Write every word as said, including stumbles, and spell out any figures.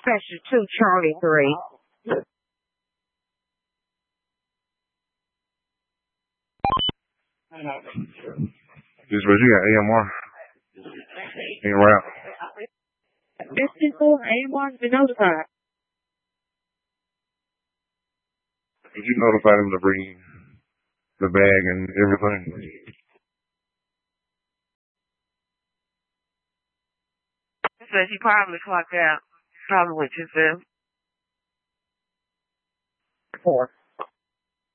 Special two Charlie three. Just but you got A M R. And rap. This people A M R's been notified. Did you notify them to bring the bag and everything? He said he probably clocked out. Probably went too soon. Four.